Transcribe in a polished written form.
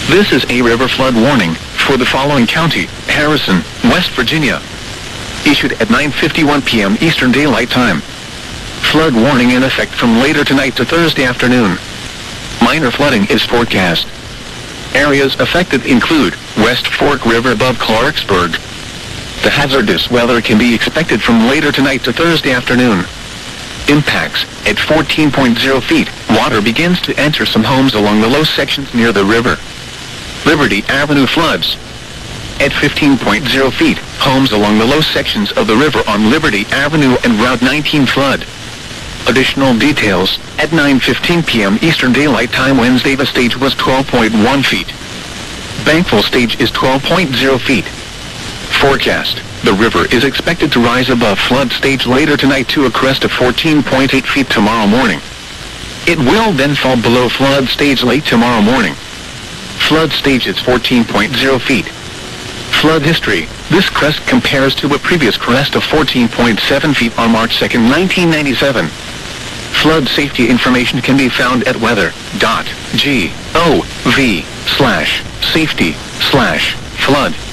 This is a river flood warning for the following county: Harrison, West Virginia. Issued at 9:51 p.m. Eastern Daylight Time. Flood warning in effect from later tonight to Thursday afternoon. Minor flooding is forecast. Areas affected include West Fork River above Clarksburg. The hazardous weather can be expected from later tonight to Thursday afternoon. Impacts: at 14.0 feet, water begins to enter some homes along the low sections near the river. Liberty Avenue floods. At 15.0 feet, homes along the low sections of the river on Liberty Avenue and Route 19 flood. Additional details: at 9:15 p.m. Eastern Daylight Time Wednesday, the stage was 12.1 feet. Bankfull stage is 12.0 feet. Forecast: the river is expected to rise above flood stage later tonight to a crest of 14.8 feet tomorrow morning. It will then fall below flood stage late tomorrow morning. Flood stage is 14.0 feet. Flood history: this crest compares to a previous crest of 14.7 feet on March 2, 1997. Flood safety information can be found at weather.gov/safety/flood.